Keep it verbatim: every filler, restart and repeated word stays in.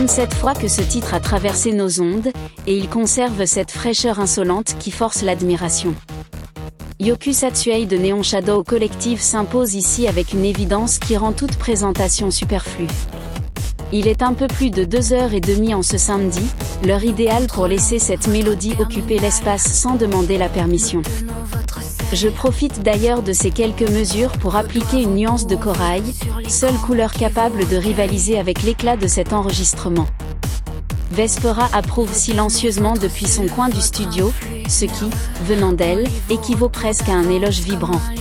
vingt-sept fois que ce titre a traversé nos ondes, et il conserve cette fraîcheur insolente qui force l'admiration. Yoku Satsuei de Neon Shadow Collective s'impose ici avec une évidence qui rend toute présentation superflue. Il est un peu plus de deux heures et demie en ce samedi, l'heure idéale pour laisser cette mélodie occuper l'espace sans demander la permission. Je profite d'ailleurs de ces quelques mesures pour appliquer une nuance de corail, seule couleur capable de rivaliser avec l'éclat de cet enregistrement. Vespera approuve silencieusement depuis son coin du studio, ce qui, venant d'elle, équivaut presque à un éloge vibrant.